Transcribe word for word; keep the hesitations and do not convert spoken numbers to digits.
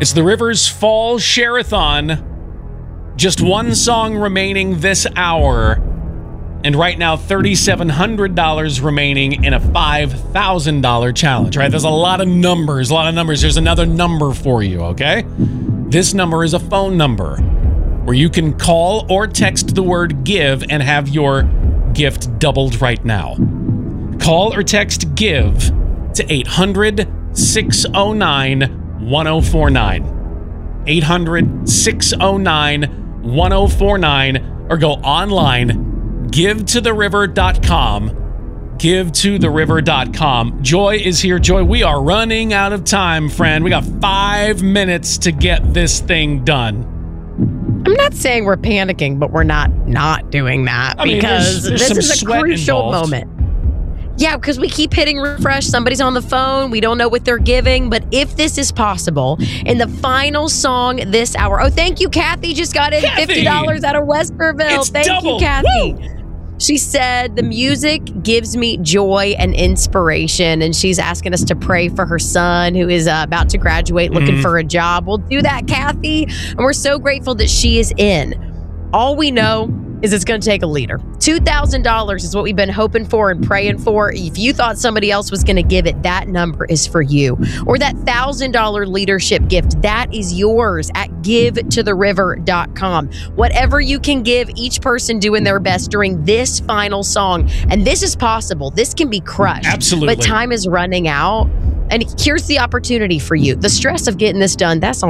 It's the Rivers Fall Share-a-thon. Just one song remaining this hour. And right now, three thousand seven hundred dollars remaining in a five thousand dollars challenge, right? There's a lot of numbers, a lot of numbers. There's another number for you, okay? This number is a phone number where you can call or text the word give and have your gift doubled right now. Call or text give to eight hundred, six oh nine, one oh four nine. eight hundred, six oh nine, one oh four nine, or go online, give to the river dot com. give to the river dot com. Joy is here. Joy, we are running out of time, friend. We got five minutes to get this thing done. I'm not saying we're panicking, but we're not not doing that I mean, because there's, there's this is a crucial involved. moment. Yeah, because we keep hitting refresh. Somebody's on the phone. We don't know what they're giving. But if this is possible, in the final song this hour. Oh, thank you, Kathy. Just got in Kathy! fifty dollars out of Westerville. It's Thank doubled. you, Kathy. Woo! She said, the music gives me joy and inspiration. And she's asking us to pray for her son who is uh, about to graduate, looking Mhm. for a job. We'll do that, Kathy. And we're so grateful that she is in. All we know is it's going to take a leader. two thousand dollars is what we've been hoping for and praying for. If you thought somebody else was going to give it, that number is for you. Or that one thousand dollars leadership gift, that is yours at give to the river dot com. Whatever you can give, each person doing their best during this final song. And this is possible. This can be crushed. Absolutely. But time is running out. And here's the opportunity for you. The stress of getting this done, that's on